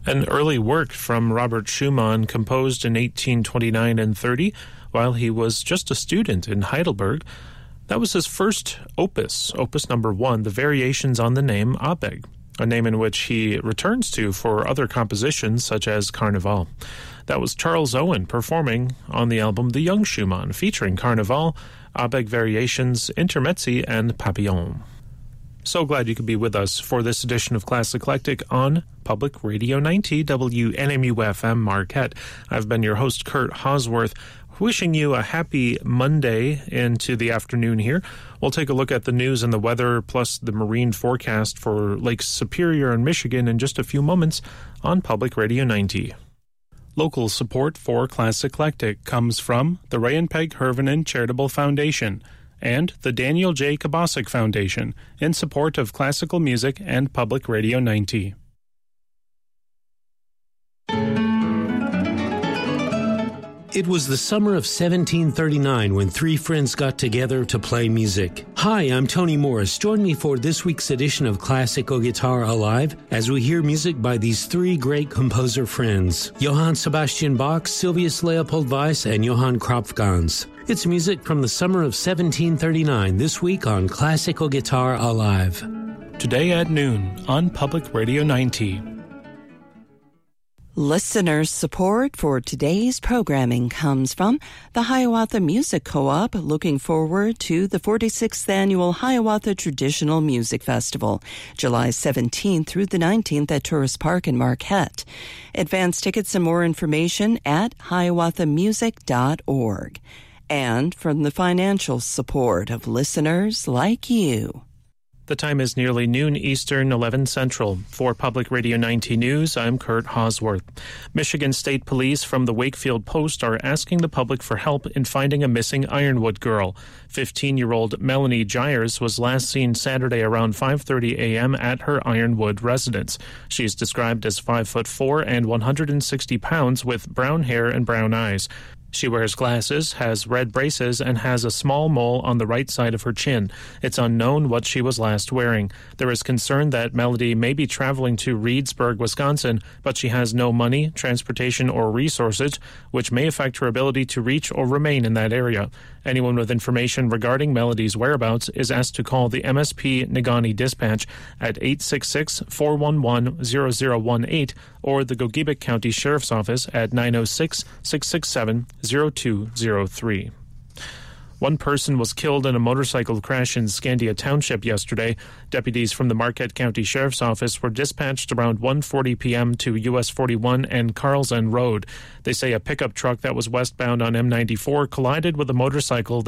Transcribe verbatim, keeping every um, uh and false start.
An early work from Robert Schumann, composed in eighteen twenty-nine and thirty while he was just a student in Heidelberg. That was his first opus, opus number one, the Variations on the name Abegg, a name in which he returns to for other compositions such as Carnival. That was Charles Owen performing on the album The Young Schumann, featuring Carnival, Abegg Variations, Intermezzi, and Papillon. So glad you could be with us for this edition of Class Eclectic on Public Radio ninety W N M U F M Marquette. I've been your host, Kurt Hosworth, wishing you a happy Monday into the afternoon here. We'll take a look at the news and the weather, plus the marine forecast for Lakes Superior and Michigan in just a few moments on Public Radio ninety. Local support for Class Eclectic comes from the Ray and Peg Hervinen Charitable Foundation and the Daniel J. Kabasic Foundation in support of classical music and Public Radio ninety. It was the summer of seventeen thirty-nine when three friends got together to play music. Hi, I'm Tony Morris. Join me for this week's edition of Classical Guitar Alive as we hear music by these three great composer friends, Johann Sebastian Bach, Sylvius Leopold Weiss, and Johann Kropfgans. It's music from the summer of seventeen thirty-nine this week on Classical Guitar Alive. Today at noon on Public Radio ninety. Listener support for today's programming comes from the Hiawatha Music Co-op, looking forward to the forty-sixth Annual Hiawatha Traditional Music Festival, July seventeenth through the nineteenth at Tourist Park in Marquette. Advance tickets and more information at hiawatha music dot org. And from the financial support of listeners like you. The time is nearly noon Eastern, eleven Central. For Public Radio ninety News, I'm Kurt Hosworth. Michigan State Police from the Wakefield Post are asking the public for help in finding a missing Ironwood girl. fifteen-year-old Melanie Gyers was last seen Saturday around five thirty a.m. at her Ironwood residence. She's described as five foot four and one hundred sixty pounds with brown hair and brown eyes. She wears glasses, has red braces, and has a small mole on the right side of her chin. It's unknown what she was last wearing. There is concern that Melody may be traveling to Reedsburg, Wisconsin, but she has no money, transportation, or resources, which may affect her ability to reach or remain in that area. Anyone with information regarding Melody's whereabouts is asked to call the M S P Negaunee Dispatch at eight six six, four one one, zero zero one eight or the Gogebic County Sheriff's Office at nine oh six, six six seven, zero two zero three. One person was killed in a motorcycle crash in Scandia Township yesterday. Deputies from the Marquette County Sheriff's Office were dispatched around one forty p.m. to U S forty-one and Carl's End Road. They say a pickup truck that was westbound on M ninety-four collided with a motorcycle